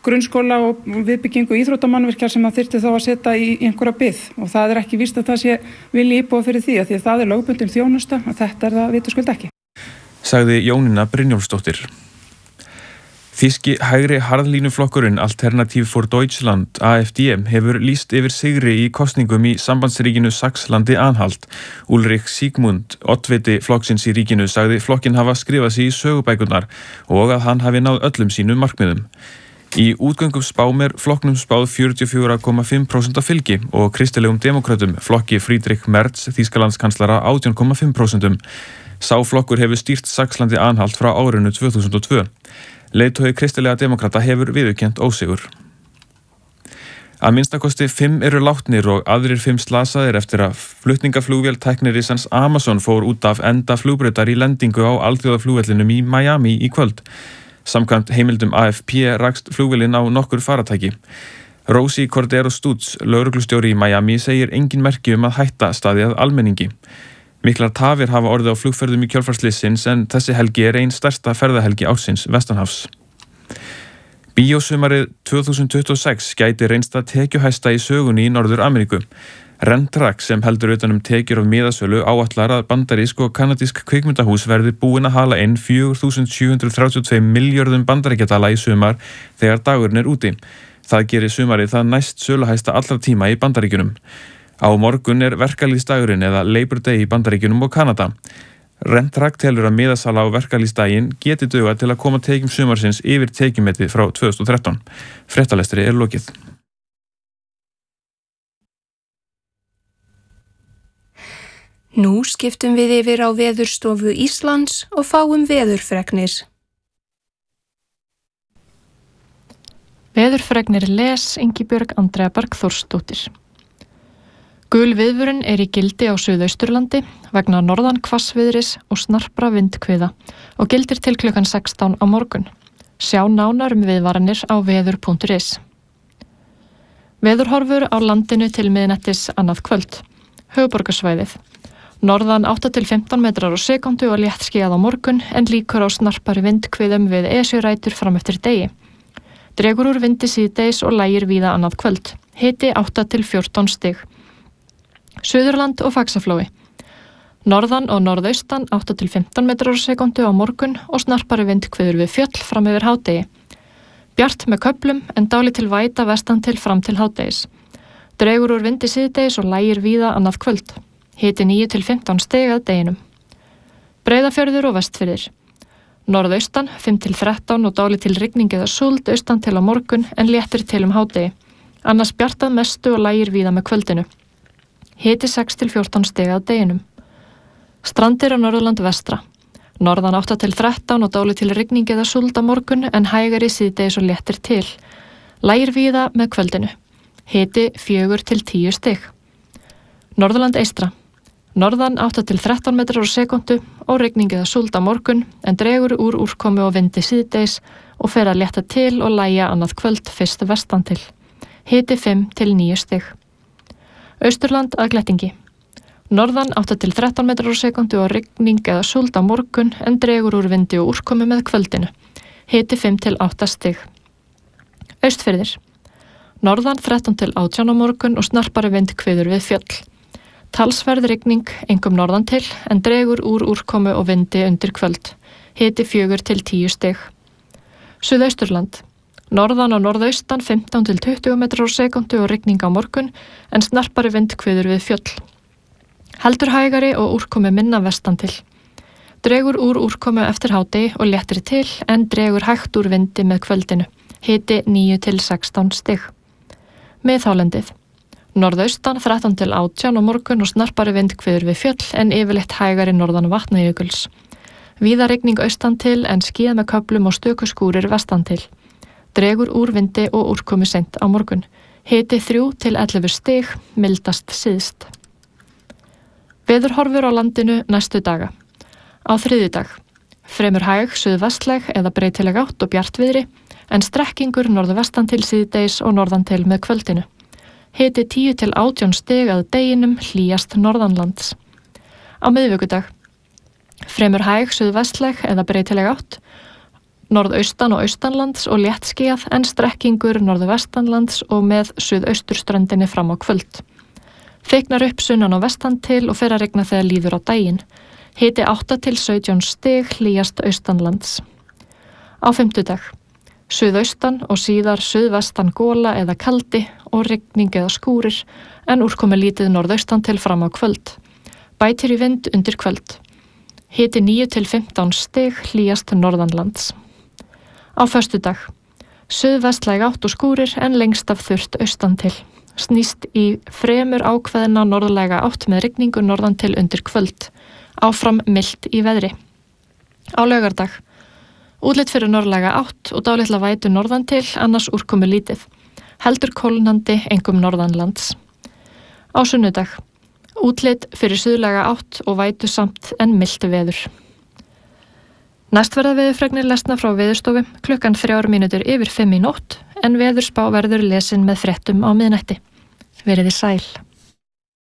grunnskóla og viðbyggingu íþróttamannvirkja sem það þyrfti þá að setja í einhverja bið og það ekki víst að það sé vilji íbúa fyrir því að það lögbundin þjónusta og þetta það vitaskuld ekki. Sagði Jónína Brynjólfsdóttir. Þýski hægri harðlínuflokkurinn Alternative for Deutschland, AfD, hefur lýst yfir sigri í kosningum í sambandsríkinu Saxlandi-Anhalt. Ulrich Siegmund, oddviti flokksins í ríkinu, sagði flokkinn hafa skrifað sig í sögubækurnar og að hann hafi náð öllum sínum markmiðum. Í útgöngum spám flokknum spáð 44,5% fylgi og kristilegum demokratum flokki Friedrich Merz, Þýskalandskanslara 18,5%. Sá flokkur hefur stýrt Saxlandi-Anhalt frá árinu 2002. Leiðtogi kristilega demokrata hefur viðurkennt ósigur. Að minnstakosti 5 eru látnir og aðrir 5 slasaðir eftir að flutningaflugvél tæknirisans Amazon fór út af enda flugbrautar í lendingu á alþjóðaflugvellinum í Miami í kvöld. Samkvæmt heimildum AFP rakst flugvélin á nokkur faratæki. Rosie Cordero Stutz, lögreglustjóri í Miami, segir engin merki að hætta staði að almenningi. Miklar tafir hafa orðið á flugferðum í kjölfarslissins en þessi helgi ein stærsta ferðahelgi ársins vestanhafs. Bíósumarið 2026 gæti reynst að tekjuhæsta í sögunni í Norður Ameríku. Rentrack sem heldur utan tekjur af miðasölu áætlar að bandarísk og kanadísk kvikmyndahús verði búin að hala inn 4.732 milljörðum bandaríkjadala í sumar þegar dagurinn úti. Það gerir sumarið það næst söluhæsta allra tíma í Bandaríkjunum. Á morgun verkalýðsdagurinn eða Labor Day í Bandaríkjunum og Kanada. Rentrack telur að miðasala á verkalýðsdaginn geti dugað til að koma tekjum sumarsins yfir tekjumetið frá 2013. Fréttalestri lokið. Nú skiptum við yfir á Veðurstofu Íslands og fáum veðurfregnir. Veðurfregnir Ingibjörg Andrea Bergþórsdóttir. Gul viðvörun í gildi á Suðausturlandi vegna norðan hvassviðris og snarpra vindhviða og gildir til klukkan 16 á morgun. Sjá nánar viðvaranir á veður.is. Veðurhorfur á landinu til miðnættis annað kvöld. Höfuðborgarsvæðið. Norðan 8-15 metrar á sekundu og léttskýjað á morgun en líkur á snarpari vindhviðum við esjurætur fram eftir degi. Dregur úr vindi síðdegis og lægir víða annað kvöld. Hiti 8-14 stig. Suðurland og Faxaflói. Norðan og norðaustan 8-15 metrar á sekundu á morgun og snarpari vindhviður við fjöll fram yfir hádegi. Bjart með köflum en dálítil væta vestan til fram til hádegis. Dregur úr vindi síðdegis og lægir víða annað kvöld. Hiti 9-15 stig að deginum. Breiðafjörður og Vestfirðir. Norðaustan 5-13 og dálítil rigning eða súld austan til á morgun en léttir til hádegi. Annars bjartað mestu og lægir víða með kvöldinu. Hiti 6-14 stig að deginum. Strandir á Norðurland vestra. Norðan 8-13 og dálítil rigning eða súld á morgun en hægari síðdegis og léttir til. Lægir víða með kvöldinu. Hiti 4-10 stig. Norðurland eystra. Norðan 8-13 metrar á sekundu og rigning eða súld á morgun en dregur úr úrkomu og vindi síðdegis og fer að létta til og lægja annað kvöld fyrst vestan til. Hiti 5-9 stig. Austurland að glettingi. Norðan 8-13 metrar á sekundu og rigning eða súld á morgun en dregur úr vindi og úrkomu með kvöldinu. Hiti 5-8 stig. Austfirðir. Norðan 13-18 á morgun og snarpari vindhviður við fjöll. Talsverð rigning, einkum norðan til, en dregur úr úrkomu og vindi undir kvöld. Hiti 4-10 stig. Suðausturland. Norðan og norðaustan 15-20 metrar á sekundu og rigning á morgun, en snarpari vindhviður við fjöll. Heldur hægari og úrkomu minna vestan til. Dregur úr úrkomu eftir hádegi og léttir til, en dregur hægt úr vindi með kvöldinu. Hiti 9-16 stig. Miðhálendið. Norðaustan 13-18 á morgun og snarpari vindhviður við fjöll en yfirleitt hægari norðan Vatnajökuls. Víða rigning austan til en skýjað með köflum og stöku skúrir vestan til. Dregur úr vindi og úrkomu seint á morgun. Hiti 3-11 stig, mildast síðst. Veðurhorfur á landinu næstu daga. Á þriðjudag. Fremur hæg, suðvestlæg eða breytileg átt og bjartviðri en strekkingur norðvestan til síðdegis og norðan til með kvöldinu. Hiti 10-18 stig að deginum, hlýjast norðanlands. Á miðvikudag. Fremur hæg, suðvestlæg eða breytileg átt. norðaustan og austanlands og léttskýjað en strekkingur norðvestanlands og með suðausturströndinni fram á kvöld. Þyknar upp sunnan og vestan til og fer að rigna þegar líður á daginn. Hiti 8 til 17 stig, hlýjast austanlands. Á fimmtudag. Suðaustan og síðar suðvestan gola eða kaldi og rigning eða skúrir en úrkomi lítið norðaustan til fram á kvöld. Bætir í vind undir kvöld. Hiti 9 til 15 stig, hlýjast norðanlands. Á föstudag. Suðvestlæg átt og skúrir en lengst af þurrt austan til. Snýst í fremur ákveðina norðlæga átt með rigningu norðan til undir kvöld. Áfram milt í veðri. Á laugardag. Útlit fyrir norðlæga átt og dálitla vætu norðan til, annars úrkomi lítið. Heldur kólnandi, einkum norðanlands. Á sunnudag. Útlit fyrir suðlæga átt og vætu samt en milt veður. Næst verða veðurfregnir lesna frá Veðurstofu klukkan 3 mínútur yfir 5 í nótt en veðurspá verður lesin með fréttum á miðnætti. Verið þið sæl.